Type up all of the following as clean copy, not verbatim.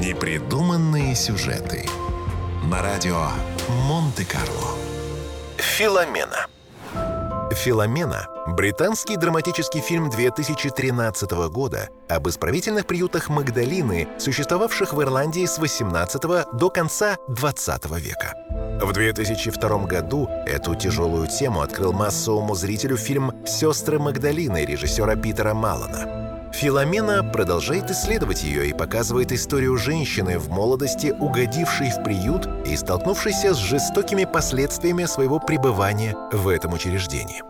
Непридуманные сюжеты на радио Монте-Карло. Филомена. «Филомена» — британский драматический фильм 2013 года об исправительных приютах Магдалины, существовавших в Ирландии с 18 до конца 20 века. В 2002 году эту тяжелую тему открыл массовому зрителю фильм «Сестры Магдалины» режиссера Питера Маллана. «Филомена» продолжает исследовать ее и показывает историю женщины в молодости, угодившей в приют и столкнувшейся с жестокими последствиями своего пребывания в этом учреждении.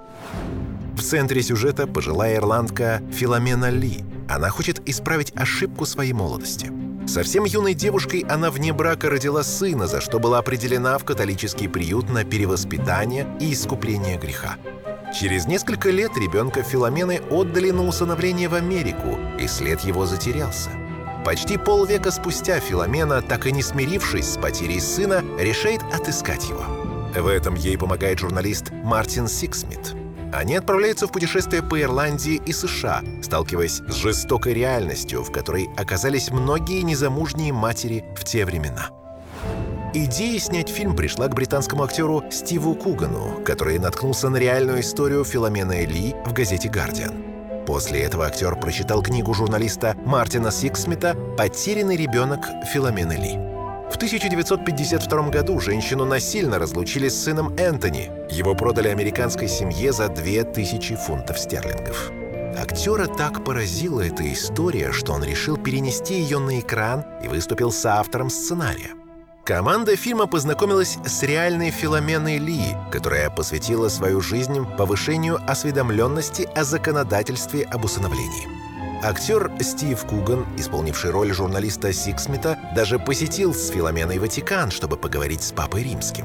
В центре сюжета пожилая ирландка Филомена Ли. Она хочет исправить ошибку своей молодости. Совсем юной девушкой она вне брака родила сына, за что была определена в католический приют на перевоспитание и искупление греха. Через несколько лет ребенка Филомены отдали на усыновление в Америку, и след его затерялся. Почти полвека спустя Филомена, так и не смирившись с потерей сына, решает отыскать его. В этом ей помогает журналист Мартин Сиксмит. Они отправляются в путешествие по Ирландии и США, сталкиваясь с жестокой реальностью, в которой оказались многие незамужние матери в те времена. Идея снять фильм пришла к британскому актеру Стиву Кугану, который наткнулся на реальную историю Филомены Ли в газете «Гардиан». После этого актер прочитал книгу журналиста Мартина Сиксмита «Потерянный ребенок Филомены Ли». В 1952 году женщину насильно разлучили с сыном Энтони. Его продали американской семье за 2000 фунтов стерлингов. Актера так поразила эта история, что он решил перенести ее на экран и выступил соавтором сценария. Команда фильма познакомилась с реальной Филоменой Ли, которая посвятила свою жизнь повышению осведомленности о законодательстве об усыновлении. Актер Стив Куган, исполнивший роль журналиста Сиксмита, даже посетил с Филоменой Ватикан, чтобы поговорить с Папой Римским.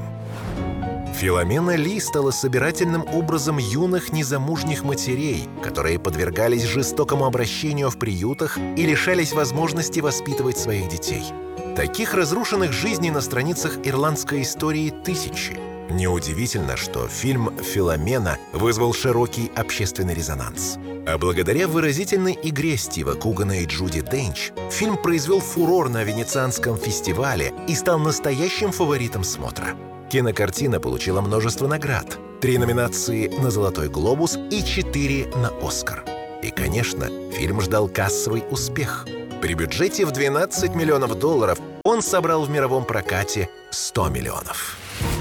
Филомена Ли стала собирательным образом юных незамужних матерей, которые подвергались жестокому обращению в приютах и лишались возможности воспитывать своих детей. Таких разрушенных жизней на страницах ирландской истории тысячи. Неудивительно, что фильм «Филомена» вызвал широкий общественный резонанс. А благодаря выразительной игре Стива Кугана и Джуди Денч фильм произвел фурор на Венецианском фестивале и стал настоящим фаворитом смотра. Кинокартина получила множество наград: 3 номинации на «Золотой глобус» и 4 на «Оскар». И, конечно, фильм ждал кассовый успех. При бюджете в $12 миллионов он собрал в мировом прокате 100 миллионов.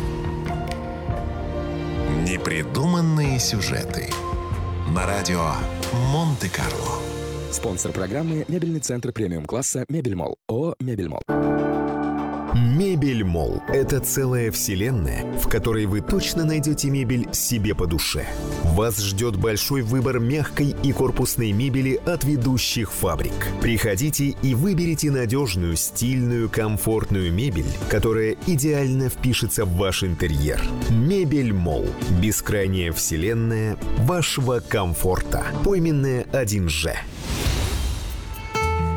Непридуманные сюжеты на радио Монте-Карло. Спонсор программы — мебельный центр премиум-класса «Мебельмолл». ООО «Мебельмолл». Мебельмолл – это целая вселенная, в которой вы точно найдете мебель себе по душе. Вас ждет большой выбор мягкой и корпусной мебели от ведущих фабрик. Приходите и выберите надежную, стильную, комфортную мебель, которая идеально впишется в ваш интерьер. Мебельмолл – бескрайняя вселенная вашего комфорта. Пойменная 1Ж.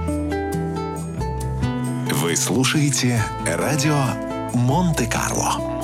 Вы слушаете радио Монте-Карло.